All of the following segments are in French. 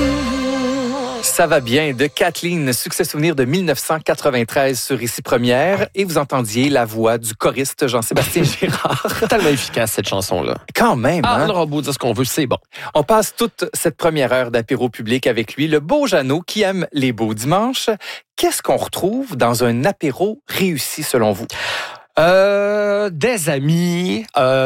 Ça va bien de Kathleen, succès souvenir de 1993 sur Ici Première. Et vous entendiez la voix du choriste Jean-Sébastien Girard. Tellement efficace, cette chanson-là. Quand même, hein? On aura beau dire ce qu'on veut, c'est bon. On passe toute cette première heure d'apéro public avec lui, le beau Jeannot qui aime les beaux dimanches. Qu'est-ce qu'on retrouve dans un apéro réussi selon vous? Des amis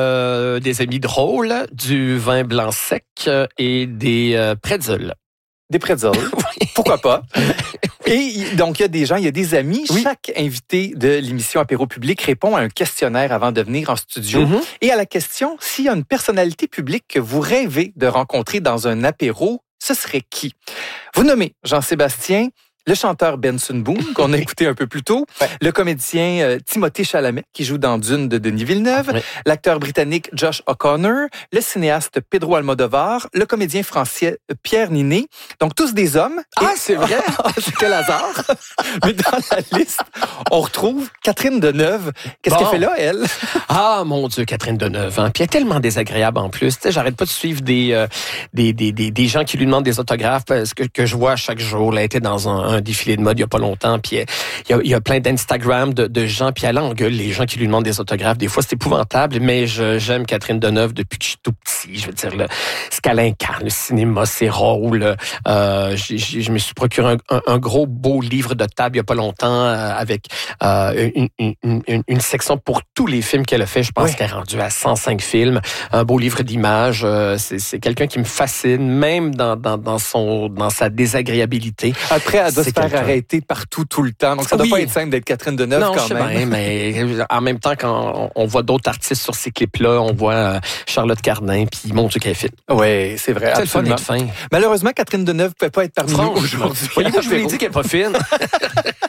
drôles, du vin blanc sec et des pretzels. Des pretzels. Oui. Pourquoi pas? Et donc, il y a des amis. Oui. Chaque invité de l'émission Apéro Public répond à un questionnaire avant de venir en studio. Mm-hmm. Et à la question, s'il y a une personnalité publique que vous rêvez de rencontrer dans un apéro, ce serait qui? Vous nommez Jean-Sébastien, le chanteur Benson Boone, qu'on a écouté un peu plus tôt, le comédien Timothée Chalamet, qui joue dans Dune de Denis Villeneuve, l'acteur britannique Josh O'Connor, le cinéaste Pedro Almodovar, le comédien français Pierre Ninet. Donc, tous des hommes. Ah, c'est vrai? C'est quel hasard! Mais dans la liste, on retrouve Catherine Deneuve. Qu'est-ce qu'elle fait là, elle? Ah, mon Dieu, Catherine Deneuve. Hein? Puis elle est tellement désagréable en plus. Tu sais, j'arrête pas de suivre des gens qui lui demandent des autographes parce que je vois chaque jour. Elle était dans un défilé de mode il y a pas longtemps, puis il y a plein d'Instagram de gens, puis elle engueule les gens qui lui demandent des autographes. Des fois, c'est épouvantable, mais j'aime Catherine Deneuve depuis que je suis tout petit. Je veux dire, ce qu'elle incarne, le cinéma, ses rôles. Je me suis procuré un gros beau livre de table il y a pas longtemps avec une section pour tous les films qu'elle a fait. Je pense qu'elle est rendue à 105 films. Un beau livre d'images. C'est quelqu'un qui me fascine, même dans sa désagréabilité. Après, elle doit se faire arrêter partout, tout le temps. Donc, ça doit pas être simple d'être Catherine Deneuve quand même. Non, je sais bien, mais en même temps, quand on voit d'autres artistes sur ces clips-là, on voit Charlotte Cardin, puis mon Dieu, qu'elle est fine. Oui, c'est vrai. C'est le fun d'être fin. Malheureusement, Catherine Deneuve ne pouvait pas être parmi nous aujourd'hui. Voyez-vous, je vous l'ai dit qu'elle est pas fine.